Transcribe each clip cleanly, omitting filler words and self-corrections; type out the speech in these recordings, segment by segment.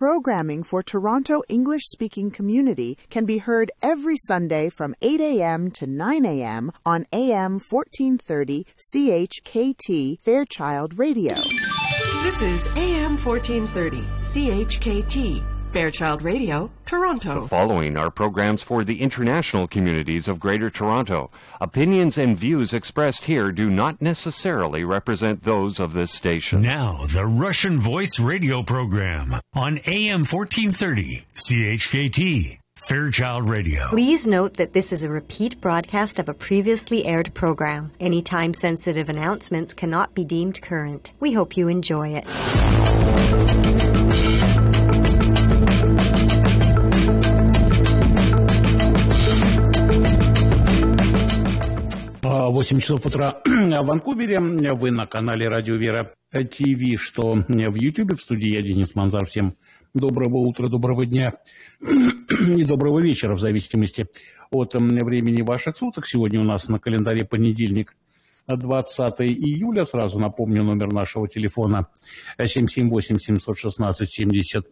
Programming for Toronto English-speaking community can be heard every Sunday from 8 a.m. to 9 a.m. on AM 1430 CHKT Fairchild Radio. This is AM 1430 CHKT Fairchild Radio, Toronto. The following are programs for the international communities of Greater Toronto. Opinions and views expressed here do not necessarily represent those of this station. Now, the Russian Voice radio program on AM 1430 CHKT Fairchild Radio. Please note that this is a repeat broadcast of a previously aired program. Any time-sensitive announcements cannot be deemed current. We hope you enjoy it. Восемь часов утра в Ванкувере. Вы на канале Радио Вера ТВ, что в Ютьюбе. В студии я, Денис Манзар. Всем доброго утра, доброго дня и доброго вечера, в зависимости от времени ваших суток. Сегодня у нас на календаре понедельник, 20 июля. Сразу напомню номер нашего телефона 778-716-70-67,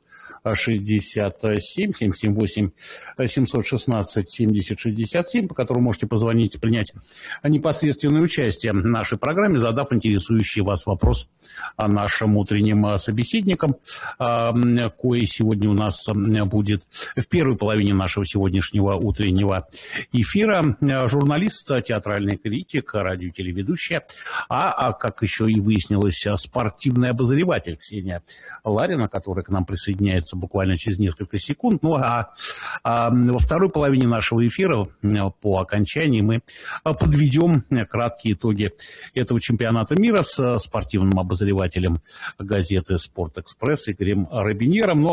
778-716-70-67, по которому можете позвонить и принять непосредственное участие в нашей программе, задав интересующий вас вопрос нашим утренним собеседникам, кое сегодня у нас будет в первой половине нашего сегодняшнего утреннего эфира. Журналист, театральный критик, радиотелеведущая, как еще и выяснилось, спортивный обозреватель Ксения Ларина, которая к нам присоединяется буквально через несколько секунд. Ну а во второй половине нашего эфира, по окончании, мы подведем краткие итоги этого чемпионата мира с спортивным обозревателем газеты «Спорт-Экспресс» Игорем Робиньером.